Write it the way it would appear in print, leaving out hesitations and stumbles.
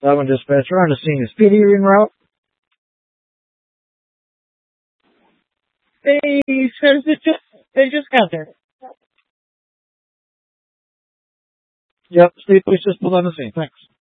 1 dispatcher on the scene. Is PD en route? They just got there. Yep, state police just pulled on the scene. Thanks.